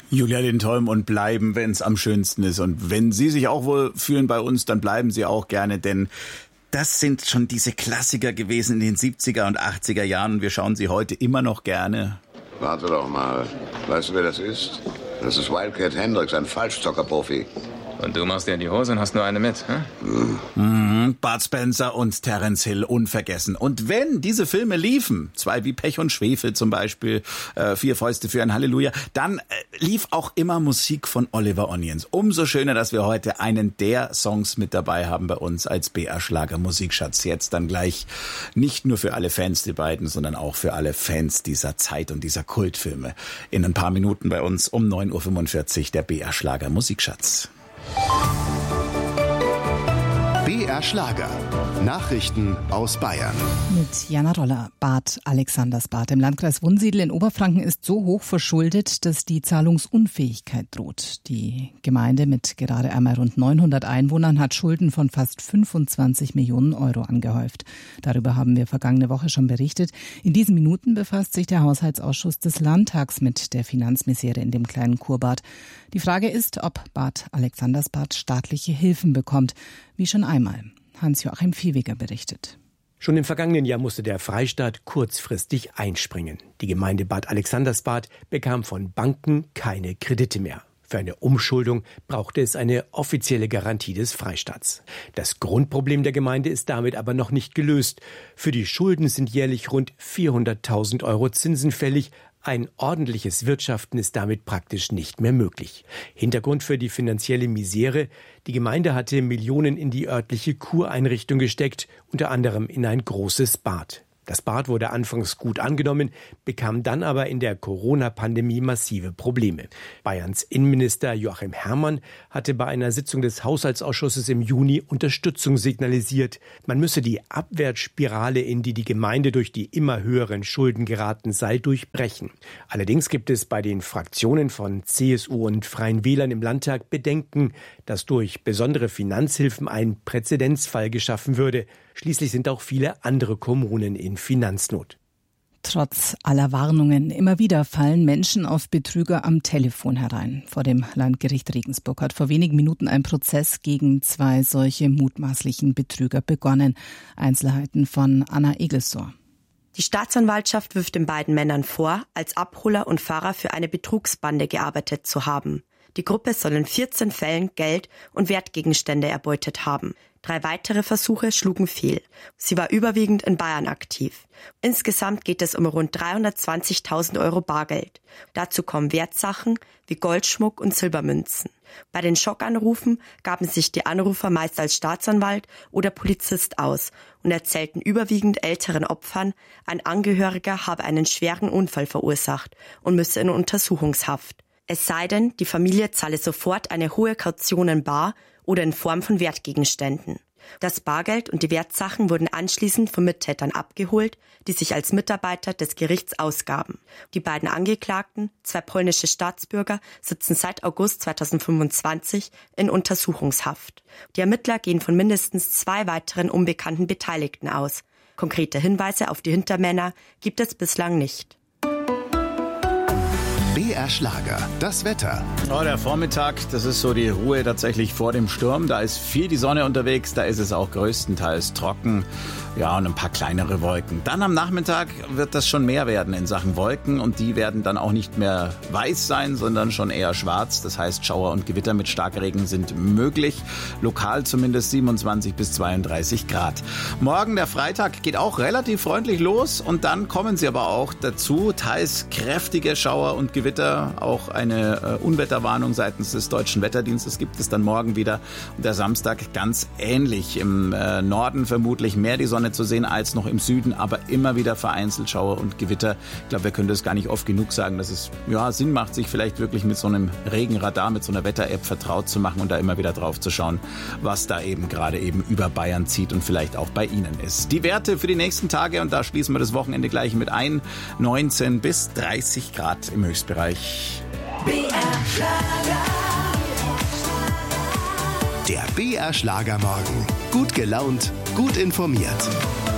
Julia Lindholm und bleiben, wenn es am schönsten ist. Und wenn Sie sich auch wohl fühlen bei uns, dann bleiben Sie auch gerne, denn das sind schon diese Klassiker gewesen in den 70er und 80er Jahren und wir schauen sie heute immer noch gerne. Warte doch mal. Weißt du, wer das ist? Das ist Wildcat Hendricks, ein Falschzocker-Profi. Und du machst dir in die Hose und hast nur eine mit, Bud Spencer und Terence Hill, unvergessen. Und wenn diese Filme liefen, zwei wie Pech und Schwefel zum Beispiel, 4 Fäuste für ein Halleluja, dann lief auch immer Musik von Oliver Onions. Umso schöner, dass wir heute einen der Songs mit dabei haben bei uns als BR-Schlager Musikschatz. Jetzt dann gleich nicht nur für alle Fans, die beiden, sondern auch für alle Fans dieser Zeit und dieser Kultfilme. In ein paar Minuten bei uns um 9.45 Uhr der BR-Schlager Musikschatz. BR Schlager. Nachrichten aus Bayern. Mit Jana Roller. Bad Alexandersbad im Landkreis Wunsiedel in Oberfranken ist so hoch verschuldet, dass die Zahlungsunfähigkeit droht. Die Gemeinde mit gerade einmal rund 900 Einwohnern hat Schulden von fast 25 Millionen Euro angehäuft. Darüber haben wir vergangene Woche schon berichtet. In diesen Minuten befasst sich der Haushaltsausschuss des Landtags mit der Finanzmisere in dem kleinen Kurbad. Die Frage ist, ob Bad Alexandersbad staatliche Hilfen bekommt, wie schon einmal. Hans-Joachim Viehweger berichtet. Schon im vergangenen Jahr musste der Freistaat kurzfristig einspringen. Die Gemeinde Bad Alexandersbad bekam von Banken keine Kredite mehr. Für eine Umschuldung brauchte es eine offizielle Garantie des Freistaats. Das Grundproblem der Gemeinde ist damit aber noch nicht gelöst. Für die Schulden sind jährlich rund 400.000 Euro Zinsen fällig. Ein ordentliches Wirtschaften ist damit praktisch nicht mehr möglich. Hintergrund für die finanzielle Misere: Die Gemeinde hatte Millionen in die örtliche Kureinrichtung gesteckt, unter anderem in ein großes Bad. Das Bad wurde anfangs gut angenommen, bekam dann aber in der Corona-Pandemie massive Probleme. Bayerns Innenminister Joachim Herrmann hatte bei einer Sitzung des Haushaltsausschusses im Juni Unterstützung signalisiert. Man müsse die Abwärtsspirale, in die die Gemeinde durch die immer höheren Schulden geraten sei, durchbrechen. Allerdings gibt es bei den Fraktionen von CSU und Freien Wählern im Landtag Bedenken, dass durch besondere Finanzhilfen ein Präzedenzfall geschaffen würde. Schließlich sind auch viele andere Kommunen in Finanznot. Trotz aller Warnungen immer wieder fallen Menschen auf Betrüger am Telefon herein. Vor dem Landgericht Regensburg hat vor wenigen Minuten ein Prozess gegen 2 solche mutmaßlichen Betrüger begonnen. Einzelheiten von Anna Egelsor. Die Staatsanwaltschaft wirft den beiden Männern vor, als Abholer und Fahrer für eine Betrugsbande gearbeitet zu haben. Die Gruppe soll in 14 Fällen Geld und Wertgegenstände erbeutet haben. 3 weitere Versuche schlugen fehl. Sie war überwiegend in Bayern aktiv. Insgesamt geht es um rund 320.000 Euro Bargeld. Dazu kommen Wertsachen wie Goldschmuck und Silbermünzen. Bei den Schockanrufen gaben sich die Anrufer meist als Staatsanwalt oder Polizist aus und erzählten überwiegend älteren Opfern, ein Angehöriger habe einen schweren Unfall verursacht und müsse in Untersuchungshaft. Es sei denn, die Familie zahle sofort eine hohe Kaution in bar oder in Form von Wertgegenständen. Das Bargeld und die Wertsachen wurden anschließend von Mittätern abgeholt, die sich als Mitarbeiter des Gerichts ausgaben. Die beiden Angeklagten, 2 polnische Staatsbürger, sitzen seit August 2025 in Untersuchungshaft. Die Ermittler gehen von mindestens 2 weiteren unbekannten Beteiligten aus. Konkrete Hinweise auf die Hintermänner gibt es bislang nicht. BR Schlager, das Wetter. Oh, der Vormittag, das ist so die Ruhe tatsächlich vor dem Sturm. Da ist viel die Sonne unterwegs, da ist es auch größtenteils trocken. Ja, und ein paar kleinere Wolken. Dann am Nachmittag wird das schon mehr werden in Sachen Wolken und die werden dann auch nicht mehr weiß sein, sondern schon eher schwarz. Das heißt, Schauer und Gewitter mit Starkregen sind möglich. Lokal zumindest 27 bis 32 Grad. Morgen, der Freitag, geht auch relativ freundlich los und dann kommen sie aber auch dazu. Teils kräftige Schauer und Gewitter, auch eine Unwetterwarnung seitens des Deutschen Wetterdienstes gibt es dann morgen wieder. Und der Samstag ganz ähnlich. Im Norden vermutlich mehr die Sonne zu sehen als noch im Süden, aber immer wieder vereinzelt Schauer und Gewitter. Ich glaube, wir können das gar nicht oft genug sagen, dass es Sinn macht, sich vielleicht wirklich mit so einem Regenradar, mit so einer Wetter-App vertraut zu machen und da immer wieder drauf zu schauen, was da eben gerade über Bayern zieht und vielleicht auch bei Ihnen ist. Die Werte für die nächsten Tage, und da schließen wir das Wochenende gleich mit ein, 19 bis 30 Grad im Höchstbereich. Der BR Schlager Morgen. Gut gelaunt, gut informiert.